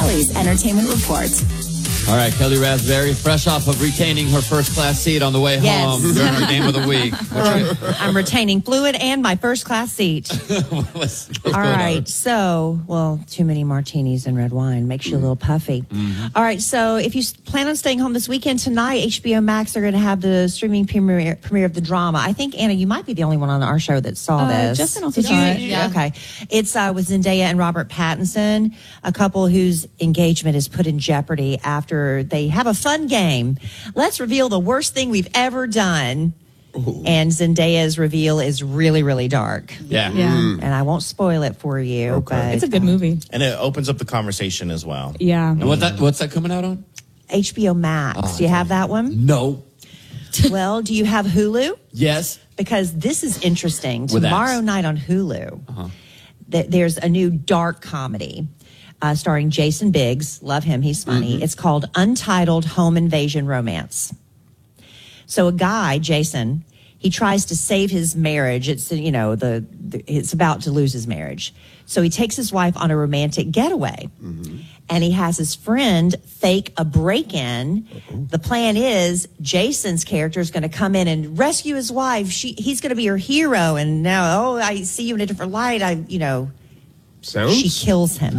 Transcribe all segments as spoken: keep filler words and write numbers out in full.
Kelly's Entertainment Report. All right, Kelly Raspberry, fresh off of retaining her first-class seat on the way Yes. home during her game of the week. I'm retaining fluid and my first-class seat. what's, what's All going right, on? so, well, too many martinis and red wine makes you a little puffy. Mm-hmm. All right, so if you s- plan on staying home this weekend, tonight, H B O Max are going to have the streaming premiere, premiere of the drama. I think, Anna, you might be the only one on our show that saw Uh, this. Justin also Did saw you? it, yeah. Okay. It's uh, with Zendaya and Robert Pattinson, a couple whose engagement is put in jeopardy after they have a fun game. Let's reveal the worst thing we've ever done. Ooh. And Zendaya's reveal is really, really dark. Yeah. Yeah. And I won't spoil it for you. Okay. But, It's a good um, movie. And it opens up the conversation as well. Yeah. And what that, what's that coming out on? H B O Max. Oh, do you have that one? No. Well, do you have Hulu? Yes. Because this is interesting. With Tomorrow X. night on Hulu, Uh-huh. th- there's a new dark comedy uh, starring Jason Biggs. Love him. He's funny. Mm-hmm. It's called Untitled Home Invasion Romance. So a guy, Jason, he tries to save his marriage. It's, you know, the, the it's about to lose his marriage. So he takes his wife on a romantic getaway. Mm-hmm. And he has his friend fake a break-in. The plan is Jason's character is going to come in and rescue his wife. She, he's going to be her hero. And now, oh, I see you in a different light. I, you know, Sounds? she kills him.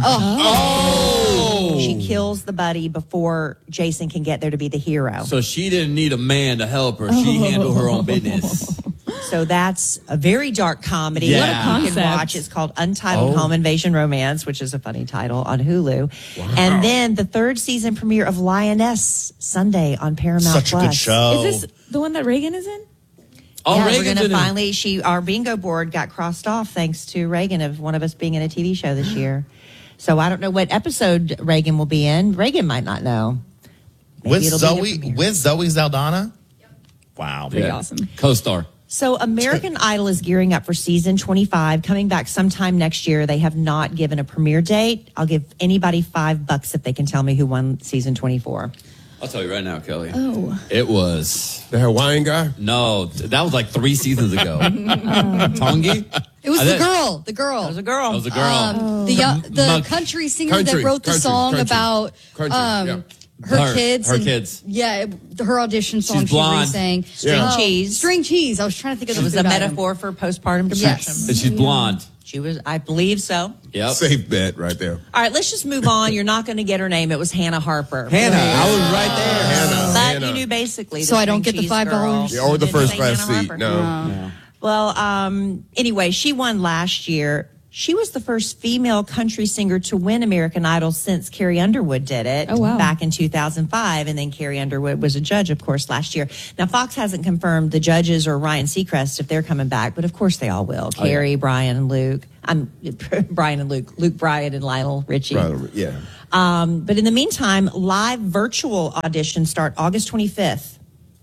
Oh. She kills the buddy before Jason can get there to be the hero. So she didn't need a man to help her. She handled her own business. So that's a very dark comedy. Yeah. What a You can concept. watch. It's called Untitled Oh. Home Invasion Romance, which is a funny title on Hulu. And then the third season premiere of Lioness Sunday on Paramount Such a Plus. good show. Is this the one that Reagan is in? Oh, yeah, Reagan's we're gonna in it. finally. She our bingo board got crossed off thanks to Reagan of one of us being in a T V show this year. So I don't know what episode Reagan will be in. Reagan might not know. Maybe with it'll be the Zoe premiere. with Zoe Saldana? Wow. Pretty Yeah. awesome. Co-star. So American Idol is gearing up for season twenty-five, coming back sometime next year. They have not given a premiere date. I'll give anybody five bucks if they can tell me who won season twenty-four. I'll tell you right now, Kelly. Oh. It was... The Hawaiian guy? No, that was like three seasons ago. Tongi? It was I the think- girl, the girl. That was a girl. That was a girl. Um, the young, the Mug- country singer Country, that wrote the country, song country, about country, um, yeah. her, Her- kids. her and- kids. Yeah, it- her audition song. She's she blonde. sang String Yeah. cheese. String cheese. I was trying to think of It the was food a item. metaphor for postpartum depression. Yes. And she's blonde. She was, I believe so. Yep. Safe bet right there. All right, let's just move on. You're not going to get her name. It was Hannah Harper. Hannah, I was right there. Hannah. But Hannah. you knew basically. The So I don't string get the cheese five dollars? girl. Yeah, or the Didn't first say class Hannah seat. Harper. No. Well, um, anyway, she won last year. She was the first female country singer to win American Idol since Carrie Underwood did it Oh, wow. back in two thousand five. And then Carrie Underwood was a judge, of course, last year. Now, Fox hasn't confirmed the judges or Ryan Seacrest if they're coming back, but of course they all will. Oh, yeah. Carrie, Brian, and Luke. I'm Brian and Luke. Luke, Brian, and Lionel Richie. Right, yeah. Um, but in the meantime, live virtual auditions start August twenty-fifth.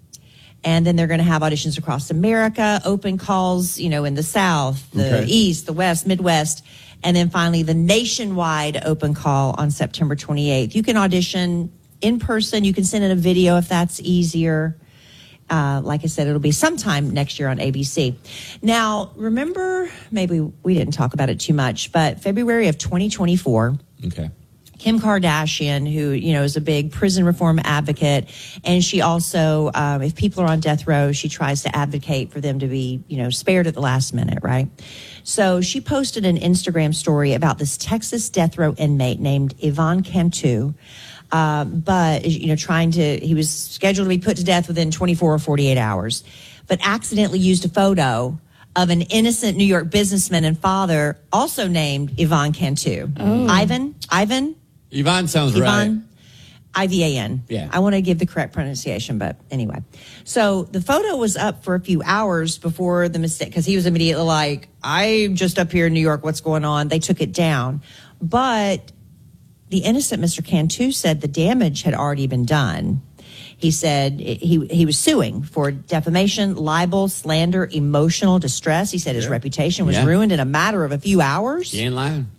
And then they're going to have auditions across America, open calls, you know, in the South, the Okay. East, the West, Midwest. And then finally, the nationwide open call on September twenty-eighth. You can audition in person. You can send in a video if that's easier. Uh, like I said, it'll be sometime next year on A B C. Now, remember, maybe we didn't talk about it too much, but February of twenty twenty-four, Okay. Kim Kardashian, who, you know, is a big prison reform advocate. And she also, um, if people are on death row, she tries to advocate for them to be, you know, spared at the last minute, right? So she posted an Instagram story about this Texas death row inmate named Ivan Cantu. Uh, but, you know, trying to, he was scheduled to be put to death within twenty-four or forty-eight hours, but accidentally used a photo of an innocent New York businessman and father also named Ivan Cantu. Ivan? Ivan? Yvonne sounds right. Ivan, I V A N. Yeah. I want to give the correct pronunciation, but anyway. So the photo was up for a few hours before the mistake, because he was immediately like, I'm just up here in New York, what's going on? They took it down. But the innocent Mister Cantu said the damage had already been done. He said he he was suing for defamation, libel, slander, emotional distress. He said his Yeah. reputation was Yeah. ruined in a matter of a few hours. You ain't lying.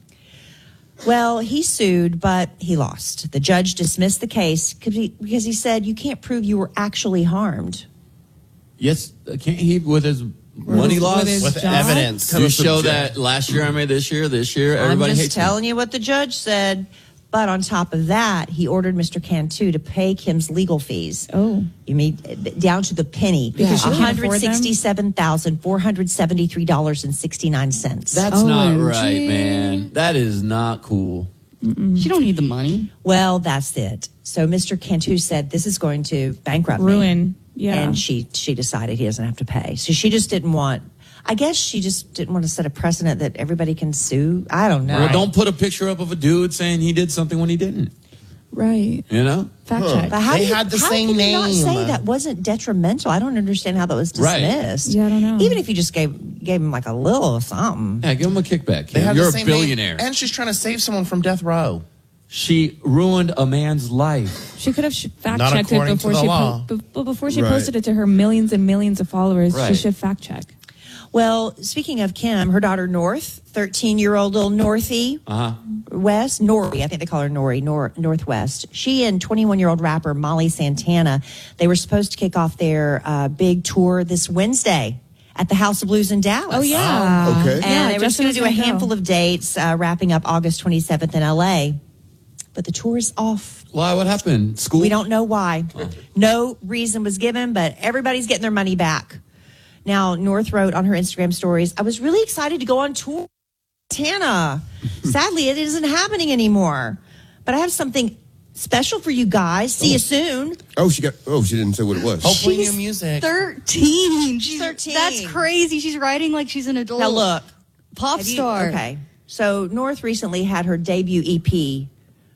Well, he sued, but he lost. The judge dismissed the case because he said you can't prove you were actually harmed. Yes, can't he with his money loss? his With job? evidence. You show that last year I made this year, this year, everybody I'm just hates telling you what the judge said. But on top of that, he ordered Mister Cantu to pay Kim's legal fees. Oh. You mean down to the penny. Because she one can't afford them? hundred sixty-seven thousand four hundred seventy-three dollars and sixty-nine cents. That's not O M G. right, man. That is not cool. She don't need the money. Well, that's it. So Mister Cantu said this is going to bankrupt me. Ruin. Yeah. And she she decided he doesn't have to pay. So she just didn't want, I guess she just didn't want to set a precedent that everybody can sue. I don't know. Well, don't put a picture up of a dude saying he did something when he didn't. Right. You know? Fact check. But how They do you- had the how same can you not name. say that wasn't detrimental? I don't understand how that was Right. dismissed. Yeah, I don't know. Even if you just gave gave him like a little something. Yeah, give him a kickback. They Kim. had You're the a same billionaire. name, and she's trying to save someone from death row. She ruined a man's life. She could have sh- fact Not checked it according to before the she law. po- be- before she Right. posted it to her millions and millions of followers. She Right. should fact check. Well, speaking of Kim, her daughter North, thirteen-year-old little Northie, Uh-huh. West, Nori, I think they call her Nori, Nor- Northwest. She and twenty-one-year-old rapper Molly Santana, they were supposed to kick off their uh, big tour this Wednesday at the House of Blues in Dallas. Oh, yeah. Okay. And Yeah, they were just Justin going to was do a gonna go. handful of dates, uh, wrapping up August twenty-seventh in L A. But the tour is off. Why? What happened? School? We don't know why. No reason was given, but everybody's getting their money back. Now, North wrote on her Instagram stories, I was really excited to go on tour. Tana. Sadly, it isn't happening anymore. But I have something special for you guys. See you soon. Oh, she got. Oh, she didn't say what it was. Hopefully, She's new music. thirteen. She's thirteen. That's crazy. She's writing like she's an adult. Now, look. pop Have you- star. okay. So, North recently had her debut E P,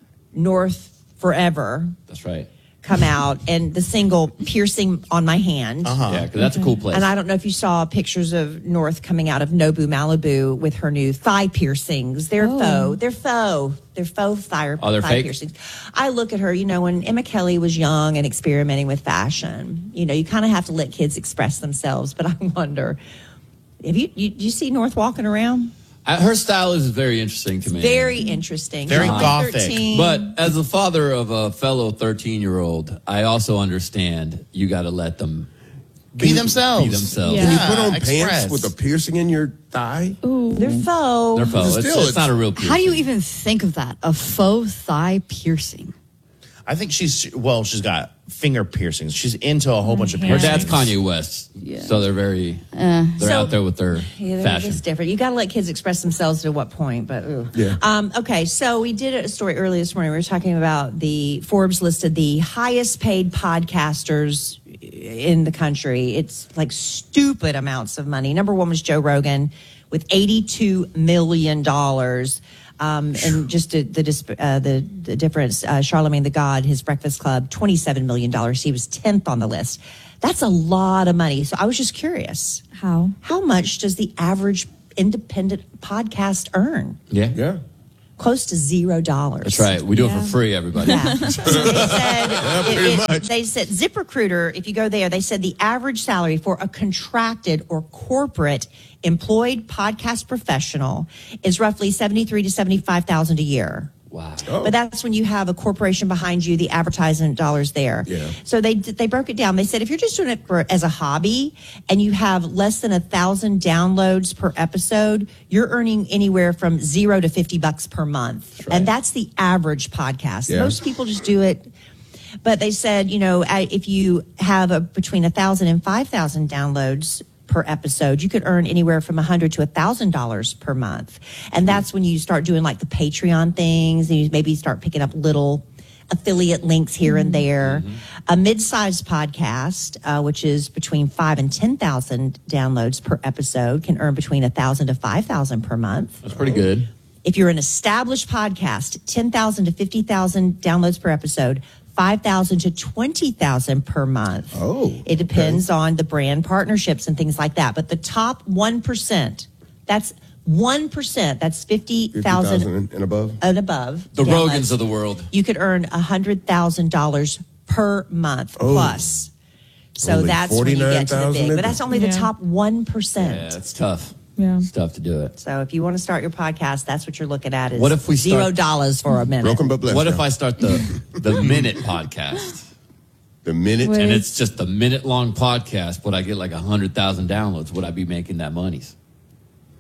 North Forever, That's right. come out, and the single Piercing on My Hand. Uh-huh. Yeah, because that's a cool place. And I don't know if you saw pictures of North coming out of Nobu, Malibu with her new thigh piercings. They're Oh. faux. They're faux. They're faux thigh, Oh, they're thigh fake? piercings. I look at her, you know, when Emma Kelly was young and experimenting with fashion, you know, you kind of have to let kids express themselves. But I wonder, have you, you, you see North walking around? Uh, Her style is very interesting to me. Very interesting. Very She's only gothic. thirteen. But as a father of a fellow thirteen-year-old, I also understand you got to let them Be themselves. Be themselves. Yeah. Can you put on express. pants with a piercing in your thigh? they're faux. They're faux. It's, Still, it's it's- not a real piercing. How do you even think of that? A faux thigh piercing. I think she's well. She's got finger piercings. She's into a whole bunch of Her piercings. dad's Kanye West, so they're very they're So- out there with their Yeah, they're fashion. just different. You got to let kids express themselves to what point, but ugh. Yeah. Um, okay, so we did a story earlier this morning. We were talking about the Forbes listed the highest paid podcasters in the country. It's like stupid amounts of money. Number one was Joe Rogan with eighty-two million dollars. Um, and just the the, disp- uh, the the difference, uh, Charlemagne the God, his Breakfast Club, twenty-seven million dollars. He was tenth on the list. That's a lot of money. So I was just curious. How? How much does the average independent podcast earn? Yeah, Yeah. Close to zero dollars. that's right. We do it Yeah. for free, everybody. Yeah. So they said, pretty it- it- much. they said ZipRecruiter, if you go there, they said the average salary for a contracted or corporate employed podcast professional is roughly seventy-three to seventy-five thousand a year. Wow. Oh. But that's when you have a corporation behind you, the advertising dollars there. Yeah. So they they broke it down. They said if you're just doing it for as a hobby and you have less than a thousand downloads per episode, you're earning anywhere from zero to fifty bucks per month, right. and that's the average podcast. Yeah. Most people just do it. But they said, you know, I- if you have a, between a thousand and five thousand downloads per episode, you could earn anywhere from a hundred to a thousand dollars per month. And that's when you start doing like the Patreon things, and you maybe start picking up little affiliate links here and there. A mid-sized podcast, uh, which is between five and ten thousand downloads per episode, can earn between a thousand to five thousand per month. That's pretty good. If you're an established podcast, ten thousand to fifty thousand downloads per episode, five thousand to twenty thousand per month. Oh, It depends on the brand partnerships and things like that. But the top one percent, that's one percent, that's fifty thousand fifty thousand and above. and above. The downloads. Rogans of the world. You could earn one hundred thousand dollars per month Oh. plus. So Only that's when you get to the forty-nine thousand big. But that's only the Yeah. top one Yeah, percent. it's tough. Yeah. It's tough to do it. So if you want to start your podcast, that's what you're looking at is What if we start- zero dollars for a minute. Broken but blessed. What if y'all. I start the the minute podcast? The minute. Wait. And it's just a minute long podcast, but I get like a hundred thousand downloads. Would I be making that monies?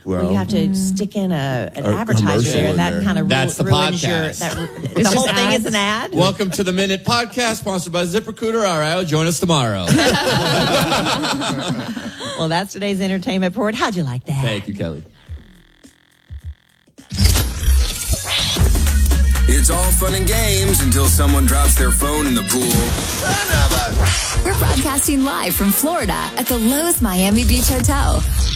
Well, you have to stick in a an A advertiser commercial there, in and that there. kind of That's the ruins your. podcast. That, ru- the whole just thing is ads. an ad. Welcome to the Minute Podcast, sponsored by ZipRecruiter. All right, join us tomorrow. Well, that's today's entertainment report. How'd you like that? Thank you, Kelly. It's all fun and games until someone drops their phone in the pool. We're broadcasting live from Florida at the Lowe's Miami Beach Hotel.